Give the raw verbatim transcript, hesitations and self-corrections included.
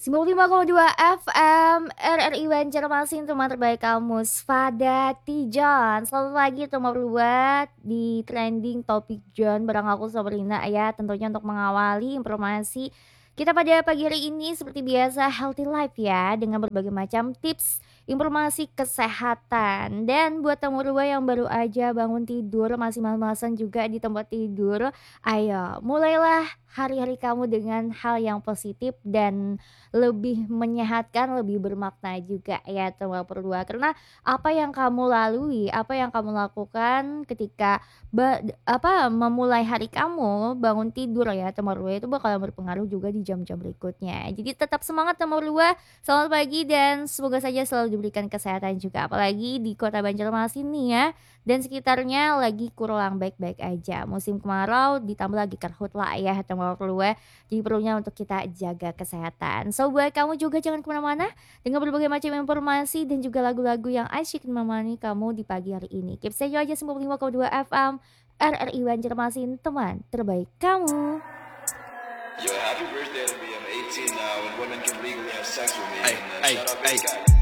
sembilan puluh lima koma dua F M R R I Banjarmasin, teman terbaik kamu Spada Tijon. Selamat pagi teman berdua di trending topik John bareng aku Sabrina ya, tentunya untuk mengawali informasi kita pada pagi hari ini seperti biasa healthy life ya, dengan berbagai macam tips informasi kesehatan. Dan buat tamu berdua yang baru aja bangun tidur, masih malas-malasan juga di tempat tidur, ayo mulailah hari-hari kamu dengan hal yang positif dan lebih menyehatkan, lebih bermakna juga ya teman berdua. Karena apa yang kamu lalui, apa yang kamu lakukan ketika ba- apa memulai hari kamu, bangun tidur ya teman berdua, itu bakal berpengaruh juga di jam-jam berikutnya. Jadi tetap semangat teman berdua. Selamat pagi dan semoga saja selalu diberikan kesehatan juga, apalagi di kota Banjarmasin nih ya dan sekitarnya lagi kurang baik-baik aja. Musim kemarau ditambah lagi karhutla ya teman berdua. Jadi perlunya untuk kita jaga kesehatan. So buat kamu juga jangan kemana-mana dengan berbagai macam informasi dan juga lagu-lagu yang asyik menemani kamu di pagi hari ini. Keep stay aja sembilan puluh lima koma dua F M R R I Banjarmasin, teman terbaik kamu. Yo, happy birthday to me. I'm eighteen now and women can legally have sex with me. Hey, And, uh, hey, shout out hey. Big Guy.